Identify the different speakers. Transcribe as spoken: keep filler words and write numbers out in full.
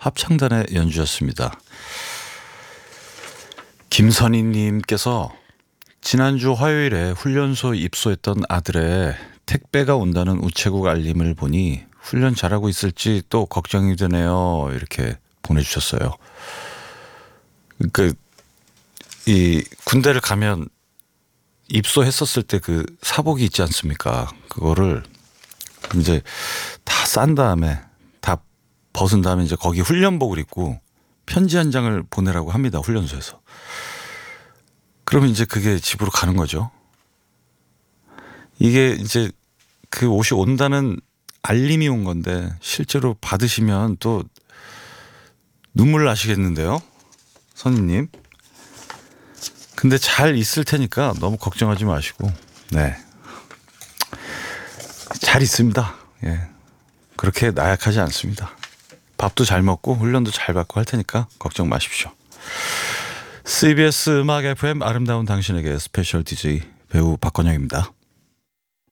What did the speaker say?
Speaker 1: 합창단의 연주였습니다. 김선희님께서 지난주 화요일에 훈련소 입소했던 아들의 택배가 온다는 우체국 알림을 보니 훈련 잘하고 있을지 또 걱정이 되네요. 이렇게 보내주셨어요. 그러니까 이 군대를 가면 입소했었을 때 그 사복이 있지 않습니까? 그거를 이제 다 싼 다음에 다 벗은 다음에 이제 거기 훈련복을 입고 편지 한 장을 보내라고 합니다. 훈련소에서. 그러면 이제 그게 집으로 가는 거죠. 이게 이제 그 옷이 온다는 알림이 온 건데 실제로 받으시면 또 눈물 나시겠는데요, 선생님. 근데 잘 있을 테니까 너무 걱정하지 마시고, 네, 잘 있습니다. 예, 그렇게 나약하지 않습니다. 밥도 잘 먹고 훈련도 잘 받고 할 테니까 걱정 마십시오. 씨비에스 음악 에프엠 아름다운 당신에게 스페셜 디제이 배우 박건영입니다.